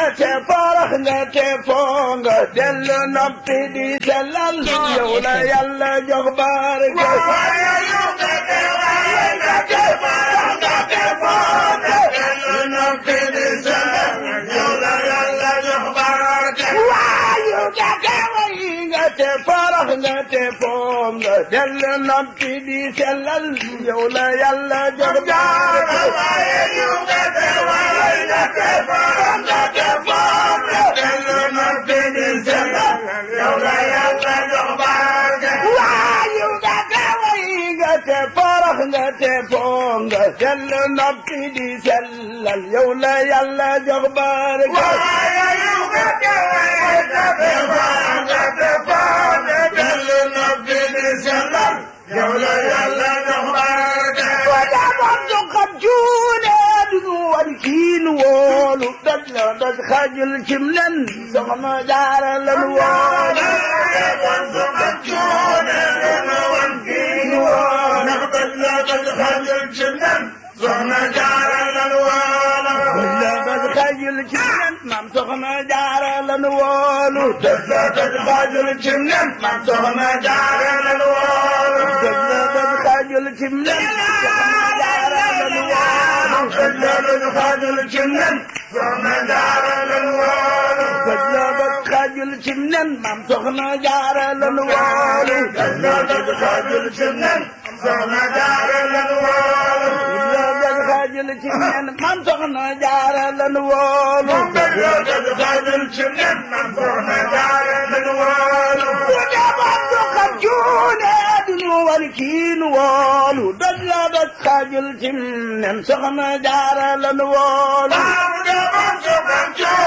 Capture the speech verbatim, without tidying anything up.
te farax nga te foo nga dellu noppi di sellal yow la yàlla jox barke yow nga te farax nga te farax nga te foo nga dellu noppi di sellal yow la yàlla jox barke yow nga te way nga te farax nga te foo nga dellu noppi di sellal yow la yàlla jox barke yow nga te way nga te farax nga te foo nga dellu noppi di sellal yow la yàlla jox barke yow nga te way nga te farax nga te foo nga dellu noppi di sellal yow la yàlla jox barke yow nga te way nga te farax nga te foo nga dellu noppi di sellal yow la yàlla jox barke wa jamoon su xam juune duñu war kiin woolu doj la doj xajul cim nen soxna jaara lan woolu jamoon su xam juune duñu war kiin woolu doj la doj xajul cim nen soxna jaara lan woolu doj la doj xajul cim nen maam soxna jaara lan woolu doj la doj xajul cim nen maam soxna jaara lan woolu doj la doj xajul cim nen soxna jaara lan woolu doj la doj xajul cim nen soxna jaara lan woolu doj la doj xajul cim nen maam soxna jaara lan woolu doj la doj xajul cim nen soxna jaara lan woolu xajul ci nen man soxna jaara lan woolu doj la doj xajul ci nen man soxna jaara lan woolu bu jamoon du xam juune duñu war kiin woolu doj la doj xajul ci nen soxna jaara lan woolu bu jamoon du xam